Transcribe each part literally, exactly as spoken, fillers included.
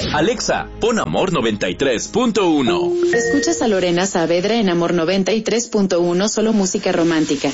Alexa, pon Amor noventa y tres punto uno. Escuchas a Lorena Saavedra en Amor noventa y tres punto uno, solo música romántica.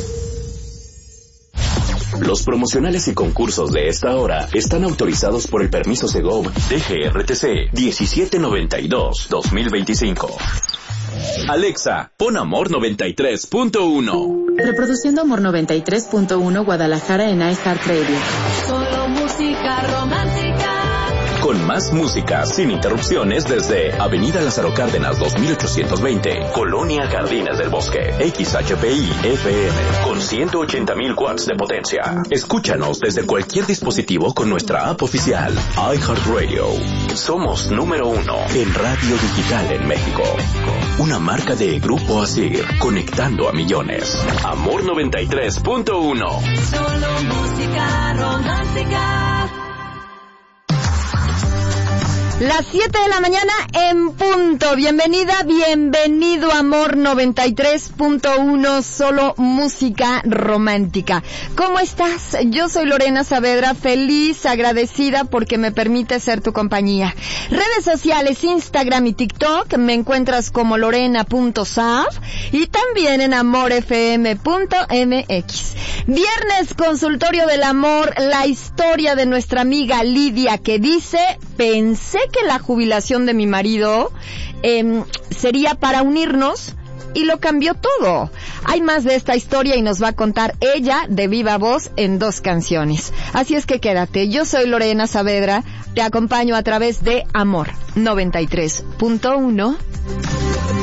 Los promocionales y concursos de esta hora están autorizados por el permiso Segov D G R T C diecisiete noventa y dos dos mil veinticinco. Alexa, pon Amor noventa y tres punto uno. Reproduciendo Amor noventa y tres punto uno Guadalajara en iHeartRadio. Solo música romántica. Con más música, sin interrupciones, desde Avenida Lázaro Cárdenas dos mil ochocientos veinte, Colonia Jardines del Bosque, X H P I F M, con ciento ochenta mil watts de potencia. Escúchanos desde cualquier dispositivo con nuestra app oficial, iHeartRadio. Somos número uno en radio digital en México. Una marca de Grupo Asir, conectando a millones. Amor noventa y tres punto uno. Solo música romántica. Las siete de la mañana en punto. Bienvenida, bienvenido a Amor noventa y tres punto uno, solo música romántica. ¿Cómo estás? Yo soy Lorena Saavedra, feliz, agradecida porque me permite ser tu compañía. Redes sociales, Instagram y TikTok, me encuentras como lorena punto sav y también en amor f m punto m x. Viernes, consultorio del amor, la historia de nuestra amiga Lidia que dice: pensé que la jubilación de mi marido eh, sería para unirnos y lo cambió todo. Hay más de esta historia y nos va a contar ella de viva voz en dos canciones. Así es que quédate. Yo soy Lorena Saavedra, te acompaño a través de Amor noventa y tres punto uno.